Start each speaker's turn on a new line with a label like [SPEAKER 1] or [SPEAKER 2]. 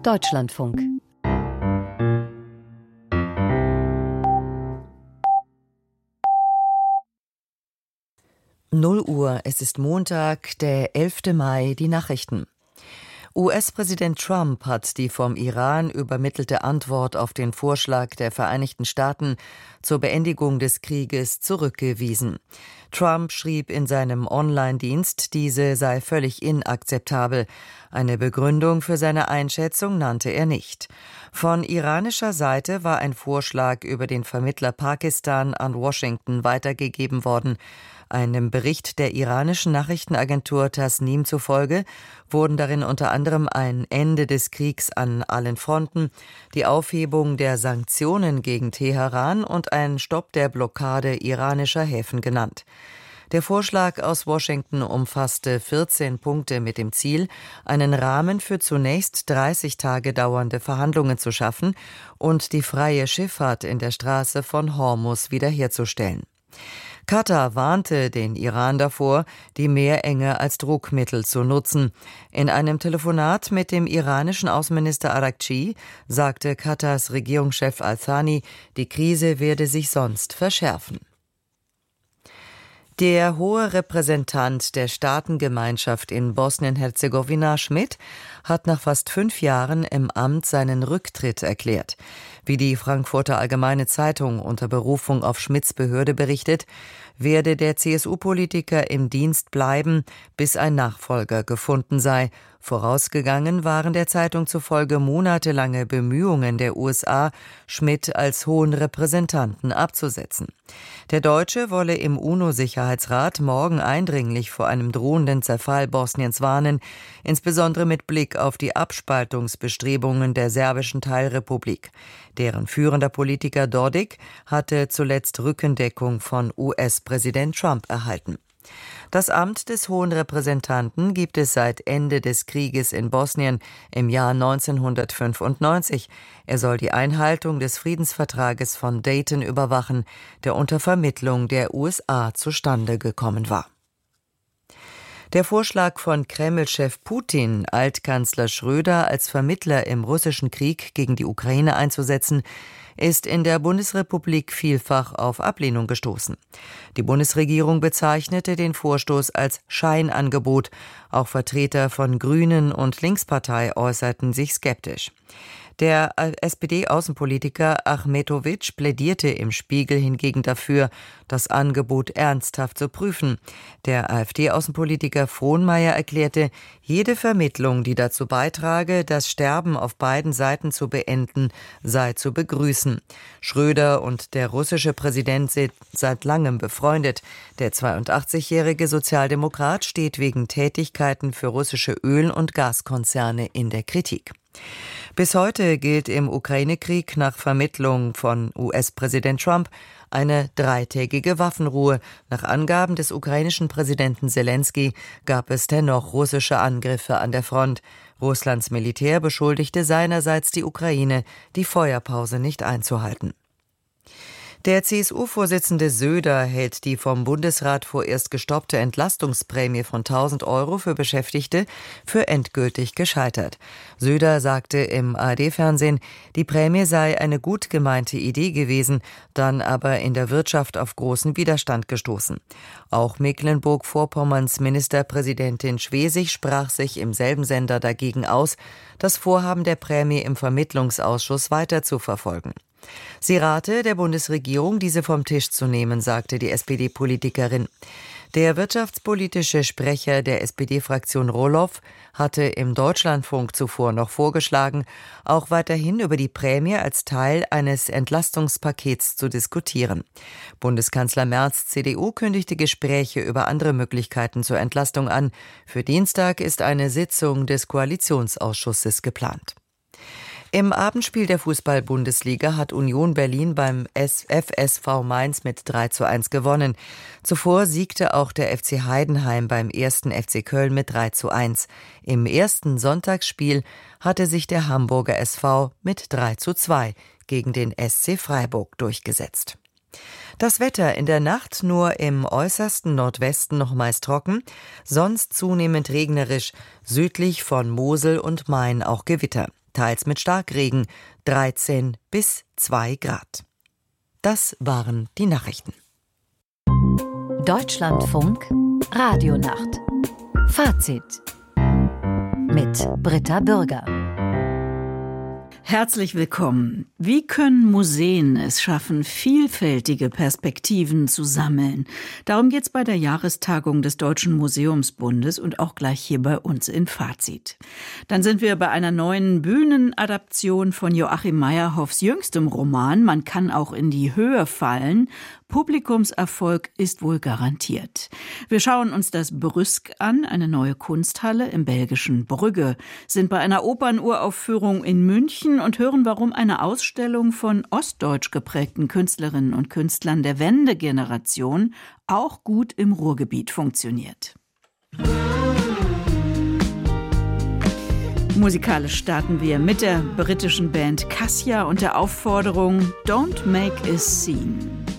[SPEAKER 1] Deutschlandfunk. Uhr, es ist Montag, der 11. Mai, die Nachrichten. US-Präsident Trump hat die vom Iran übermittelte Antwort auf den Vorschlag der Vereinigten Staaten zur Beendigung des Krieges zurückgewiesen. Trump schrieb in seinem Online-Dienst, diese sei völlig inakzeptabel. Eine Begründung für seine Einschätzung nannte er nicht. Von iranischer Seite war ein Vorschlag über den Vermittler Pakistan an Washington weitergegeben worden. Einem Bericht der iranischen Nachrichtenagentur Tasnim zufolge wurden darin unter anderem ein Ende des Kriegs an allen Fronten, die Aufhebung der Sanktionen gegen Teheran und ein Stopp der Blockade iranischer Häfen genannt. Der Vorschlag aus Washington umfasste 14 Punkte mit dem Ziel, einen Rahmen für zunächst 30 Tage dauernde Verhandlungen zu schaffen und die freie Schifffahrt in der Straße von Hormuz wiederherzustellen. Katar warnte den Iran davor, die Meerenge als Druckmittel zu nutzen. In einem Telefonat mit dem iranischen Außenminister Araghchi sagte Katars Regierungschef Al-Thani, die Krise werde sich sonst verschärfen. Der hohe Repräsentant der Staatengemeinschaft in Bosnien-Herzegowina, Schmidt, hat nach fast 5 Jahren im Amt seinen Rücktritt erklärt. Wie die Frankfurter Allgemeine Zeitung unter Berufung auf Schmidts Behörde berichtet, werde der CSU-Politiker im Dienst bleiben, bis ein Nachfolger gefunden sei. Vorausgegangen waren der Zeitung zufolge monatelange Bemühungen der USA, Schmidt als hohen Repräsentanten abzusetzen. Der Deutsche wolle im UNO-Sicherheitsrat morgen eindringlich vor einem drohenden Zerfall Bosniens warnen, insbesondere mit Blick auf die Abspaltungsbestrebungen der serbischen Teilrepublik. Deren führender Politiker Dodik hatte zuletzt Rückendeckung von US-Präsident Trump erhalten. Das Amt des Hohen Repräsentanten gibt es seit Ende des Krieges in Bosnien im Jahr 1995. Er soll die Einhaltung des Friedensvertrages von Dayton überwachen, der unter Vermittlung der USA zustande gekommen war. Der Vorschlag von Kreml-Chef Putin, Altkanzler Schröder als Vermittler im russischen Krieg gegen die Ukraine einzusetzen, ist in der Bundesrepublik vielfach auf Ablehnung gestoßen. Die Bundesregierung bezeichnete den Vorstoß als Scheinangebot. Auch Vertreter von Grünen und Linkspartei äußerten sich skeptisch. Der SPD-Außenpolitiker Achmetovic plädierte im Spiegel hingegen dafür, das Angebot ernsthaft zu prüfen. Der AfD-Außenpolitiker Frohnmayer erklärte, jede Vermittlung, die dazu beitrage, das Sterben auf beiden Seiten zu beenden, sei zu begrüßen. Schröder und der russische Präsident sind seit langem befreundet. Der 82-jährige Sozialdemokrat steht wegen Tätigkeiten für russische Öl- und Gaskonzerne in der Kritik. Bis heute gilt im Ukraine-Krieg nach Vermittlung von US-Präsident Trump eine 3-tägige Waffenruhe. Nach Angaben des ukrainischen Präsidenten Selensky gab es dennoch russische Angriffe an der Front. Russlands Militär beschuldigte seinerseits die Ukraine, die Feuerpause nicht einzuhalten. Der CSU-Vorsitzende Söder hält die vom Bundesrat vorerst gestoppte Entlastungsprämie von 1.000 € für Beschäftigte für endgültig gescheitert. Söder sagte im ARD-Fernsehen, die Prämie sei eine gut gemeinte Idee gewesen, dann aber in der Wirtschaft auf großen Widerstand gestoßen. Auch Mecklenburg-Vorpommerns Ministerpräsidentin Schwesig sprach sich im selben Sender dagegen aus, das Vorhaben der Prämie im Vermittlungsausschuss weiter zu verfolgen. Sie rate der Bundesregierung, diese vom Tisch zu nehmen, sagte die SPD-Politikerin. Der wirtschaftspolitische Sprecher der SPD-Fraktion Roloff hatte im Deutschlandfunk zuvor noch vorgeschlagen, auch weiterhin über die Prämie als Teil eines Entlastungspakets zu diskutieren. Bundeskanzler Merz, CDU, kündigte Gespräche über andere Möglichkeiten zur Entlastung an. Für Dienstag ist eine Sitzung des Koalitionsausschusses geplant. Im Abendspiel der Fußball-Bundesliga hat Union Berlin beim FSV Mainz mit 3:1 gewonnen. Zuvor siegte auch der FC Heidenheim beim 1. FC Köln mit 3:1. Im ersten Sonntagsspiel hatte sich der Hamburger SV mit 3:2 gegen den SC Freiburg durchgesetzt. Das Wetter in der Nacht nur im äußersten Nordwesten noch meist trocken, sonst zunehmend regnerisch, südlich von Mosel und Main auch Gewitter. teils mit Starkregen, 13 bis 2 Grad. Das waren die Nachrichten.
[SPEAKER 2] Deutschlandfunk Radionacht. Fazit mit Britta Bürger.
[SPEAKER 3] Herzlich willkommen. Wie können Museen es schaffen, vielfältige Perspektiven zu sammeln? Darum geht's bei der Jahrestagung des Deutschen Museumsbundes und auch gleich hier bei uns in Fazit. Dann sind wir bei einer neuen Bühnenadaption von Joachim Meyerhoffs jüngstem Roman Man kann auch in die Höhe fallen. Publikumserfolg ist wohl garantiert. Wir schauen uns das Brüsk an, eine neue Kunsthalle im belgischen Brügge, sind bei einer Opernuraufführung in München und hören, warum eine Ausstellung von ostdeutsch geprägten Künstlerinnen und Künstlern der Wendegeneration auch gut im Ruhrgebiet funktioniert. Musikalisch starten wir mit der britischen Band Cassia und der Aufforderung Don't Make a Scene.